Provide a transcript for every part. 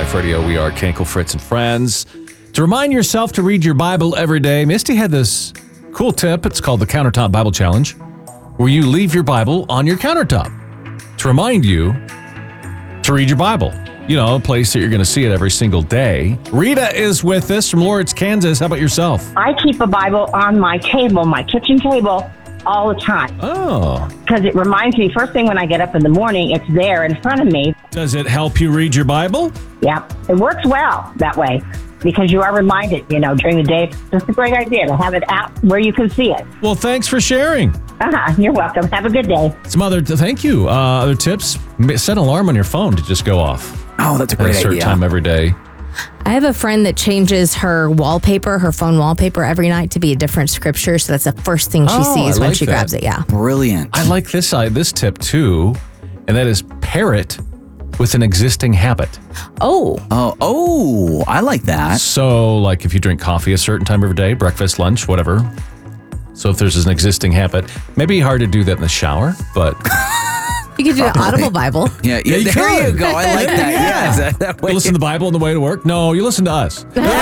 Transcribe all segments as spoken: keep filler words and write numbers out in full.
Life Radio. We are Kenkel, Fritz, and Friends. To remind yourself to read your Bible every day, Misty had this cool tip. It's called the Countertop Bible Challenge, where you leave your Bible on your countertop to remind you to read your Bible. You know, a place that you're going to see it every single day. Rita is with us from Lawrence, Kansas. How about yourself? I keep a Bible on my table, my kitchen table, all the time. Oh. Because it reminds me, first thing when I get up in the morning, it's there in front of me. Does it help you read your Bible? Yeah, it works well that way because you are reminded, you know, during the day. It's just a great idea to have it out where you can see it. Well, thanks for sharing. Uh-huh, you're welcome. Have a good day. Some other, thank you. Uh, other tips, set an alarm on your phone to just go off. Oh, that's a great At a certain idea. time every day. I have a friend that changes her wallpaper, her phone wallpaper every night to be a different scripture. So that's the first thing she Oh, sees I when like she that. grabs it. Yeah. Brilliant. I like this uh, this tip too, and that is pair it with an existing habit. Oh. Oh, oh, I like that. So, like if you drink coffee a certain time every day, breakfast, lunch, whatever. So if there's an existing habit, maybe hard to do that in the shower, but You could do an Audible Bible. Yeah, yeah, you there could. you go. I like that. Yeah. Yes, that, that way. you listen to the Bible on the way to work. No, you listen to us.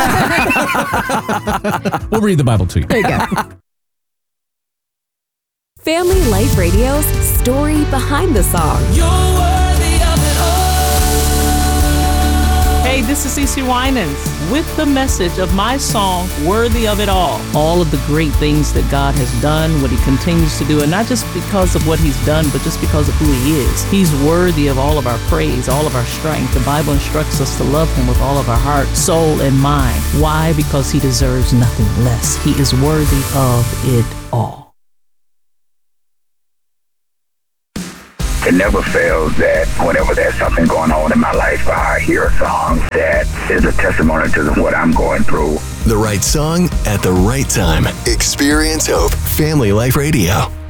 We'll read the Bible to you. There you go. Family Life Radio's Story Behind the Song. Hey, this is Cece Winans with the message of my song, Worthy of It All. All of the great things that God has done, what he continues to do, and not just because of what he's done, but just because of who he is. He's worthy of all of our praise, all of our strength. The Bible instructs us to love him with all of our heart, soul, and mind. Why? Because he deserves nothing less. He is worthy of it all. It never fails that whenever there's something going on in my life, I hear a song that is a testimony to what I'm going through. The right song at the right time. Experience Hope. Family Life Radio.